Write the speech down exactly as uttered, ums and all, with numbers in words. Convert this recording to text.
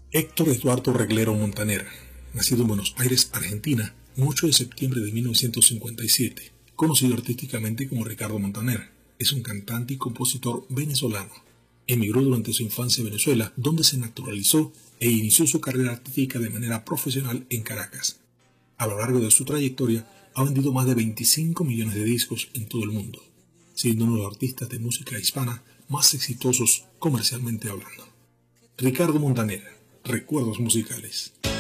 Héctor Eduardo Reglero Montaner, nacido en Buenos Aires, Argentina, el ocho de septiembre de mil novecientos cincuenta y siete, conocido artísticamente como Ricardo Montaner, es un cantante y compositor venezolano. Emigró durante su infancia a Venezuela, donde se naturalizó e inició su carrera artística de manera profesional en Caracas. A lo largo de su trayectoria, ha vendido más de veinticinco millones de discos en todo el mundo, siendo uno de los artistas de música hispana más exitosos comercialmente hablando. Ricardo Montaner, recuerdos musicales.